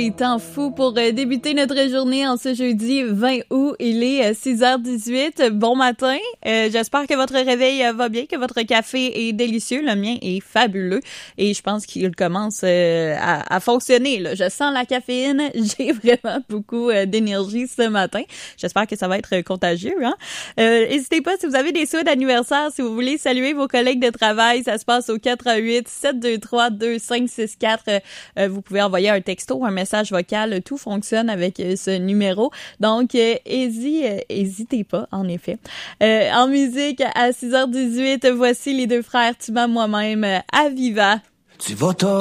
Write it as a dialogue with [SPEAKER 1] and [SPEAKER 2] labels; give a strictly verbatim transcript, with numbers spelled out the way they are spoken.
[SPEAKER 1] Et temps fou pour euh, débuter notre journée en ce jeudi vingt août. Il est euh, six heures dix-huit. Bon matin. Euh, j'espère que votre réveil euh, va bien, que votre café est délicieux. Le mien est fabuleux et je pense qu'il commence euh, à, à fonctionner. Là. Je sens la caféine. J'ai vraiment beaucoup euh, d'énergie ce matin. J'espère que ça va être contagieux. Hein? Euh, n'hésitez pas si vous avez des souhaits d'anniversaire, si vous voulez saluer vos collègues de travail. Ça se passe au quatre un huit, sept deux trois, deux cinq six quatre. Euh, vous pouvez envoyer un texto, un message vocal, tout fonctionne avec euh, ce numéro. Donc, euh, hési, euh, hésitez pas, en effet. Euh, en musique, à six heures dix-huit, voici les deux frères Tuba moi-même, euh, Aviva.
[SPEAKER 2] Tu vas